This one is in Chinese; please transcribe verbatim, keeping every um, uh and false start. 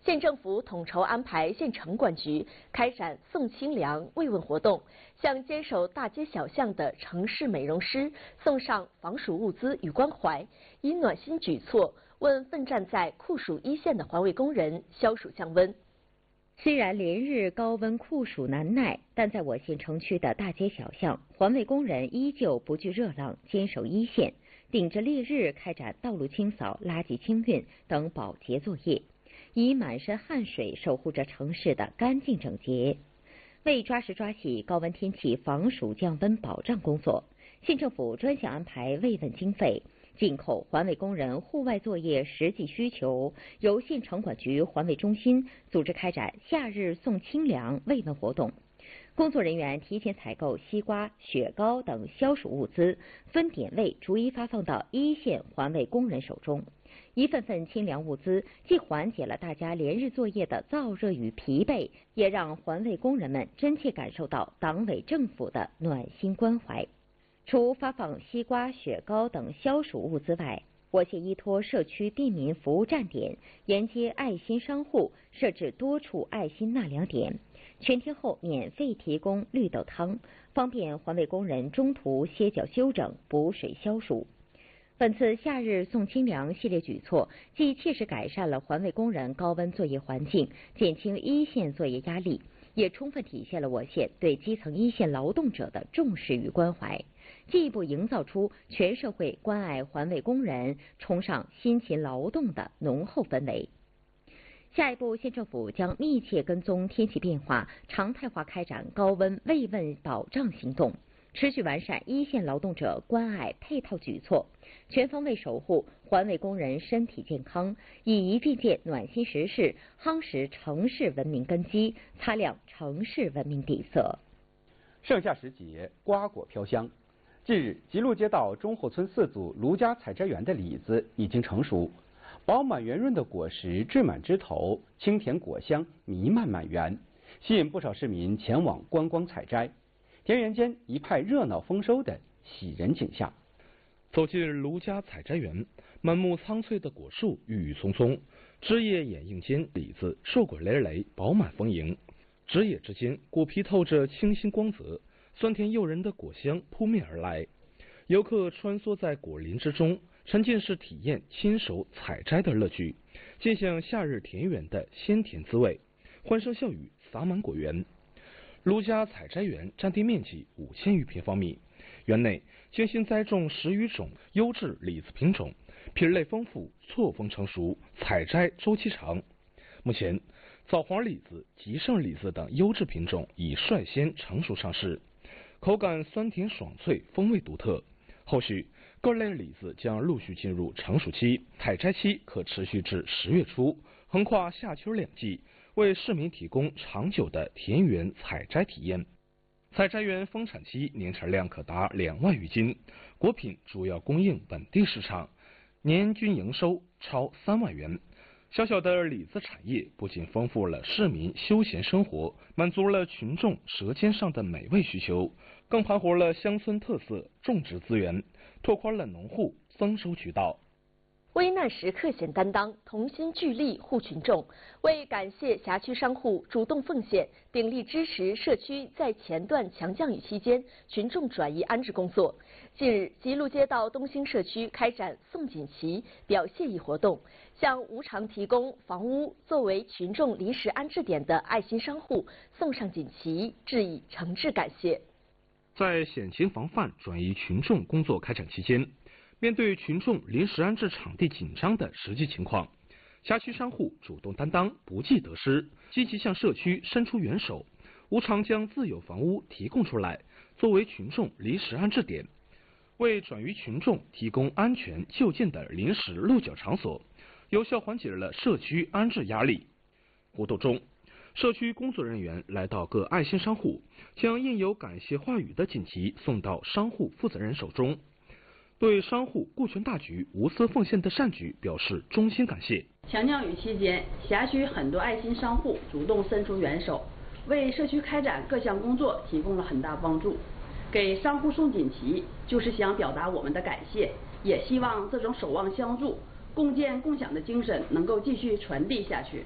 县政府统筹安排县城管局开展送清凉慰问活动，向坚守大街小巷的城市美容师送上防暑物资与关怀，以暖心举措为奋战在酷暑一线的环卫工人消暑降温。 虽然连日高温酷暑难耐，但在我县城区的大街小巷，环卫工人依旧不惧热浪，坚守一线，顶着烈日开展道路清扫、垃圾清运等保洁作业，以满身汗水守护着城市的干净整洁。为抓实抓细高温天气防暑降温保障工作，县政府专项安排慰问经费，进口环卫工人户外作业实际需求，由县城管局环卫中心组织开展夏日送清凉慰问活动。工作人员提前采购西瓜、雪糕等消暑物资，分点位逐一发放到一线环卫工人手中。一份份清凉物资，既缓解了大家连日作业的燥热与疲惫，也让环卫工人们真切感受到党委政府的暖心关怀。除发放西瓜、雪糕等消暑物资外，我县依托社区地民服务站点，沿街爱心商户设置多处爱心纳凉点，全天候免费提供绿豆汤，方便环卫工人中途歇脚休整、补水消暑。本次夏日送清凉系列举措，既切实改善了环卫工人高温作业环境，减轻一线作业压力，也充分体现了我县对基层一线劳动者的重视与关怀，进一步营造出全社会关爱环卫工人、崇尚辛勤劳动的浓厚氛围。下一步，县政府将密切跟踪天气变化，常态化开展高温慰问保障行动，持续完善一线劳动者关爱配套举措，全方位守护环卫工人身体健康，以一件件暖心实事夯实城市文明根基，擦亮城市文明底色。 盛夏时节，瓜果飘香。近日，吉禄街道中后村四组卢家采摘园的李子已经成熟，饱满圆润的果实缀满枝头，清甜果香弥漫满园，吸引不少市民前往观光采摘。田园间一派热闹丰收的喜人景象。 走进卢家采摘园，满目苍翠的果树郁郁葱葱，枝叶掩映间，李子硕果累累，饱满丰盈。枝叶之间，果皮透着清新光泽，酸甜诱人的果香扑面而来。游客穿梭在果林之中，沉浸式体验亲手采摘的乐趣，尽享夏日田园的鲜甜滋味。欢声笑语洒满果园。卢家采摘园占地面积五千余平方米，园内精心栽种十余种优质李子品种，品类丰富，错峰成熟，采摘周期长。目前，枣黄李子、吉盛李子等优质品种已率先成熟上市，口感酸甜爽脆，风味独特。后续各类李子将陆续进入成熟期，采摘期可持续至十月初，横跨夏秋两季，为市民提供长久的田园采摘体验。采摘园丰产期年产量可达两万余斤，果品主要供应本地市场，年均营收超三万元。小小的李子产业不仅丰富了市民休闲生活，满足了群众舌尖上的美味需求，更盘活了乡村特色种植资源，拓宽了农户增收渠道。 危难时刻显担当，同心聚力护群众。为感谢辖区商户主动奉献、鼎力支持社区在前段强降雨期间群众转移安置工作，近日吉禄街道东兴社区开展送锦旗表谢意活动，向无偿提供房屋作为群众临时安置点的爱心商户送上锦旗，致以诚挚感谢。 在险情防范转移群众工作开展期间，面对群众临时安置场地紧张的实际情况，辖区商户主动担当，不计得失，积极向社区伸出援手，无偿将自有房屋提供出来，作为群众临时安置点，为转移群众提供安全就近的临时落脚场所，有效缓解了社区安置压力。活动中，社区工作人员来到各爱心商户，将印有感谢话语的锦旗送到商户负责人手中，对商户顾全大局、无私奉献的善举表示衷心感谢。 强降雨期间，辖区很多爱心商户主动伸出援手，为社区开展各项工作提供了很大帮助。给商户送锦旗，就是想表达我们的感谢，也希望这种守望相助、共建共享的精神能够继续传递下去。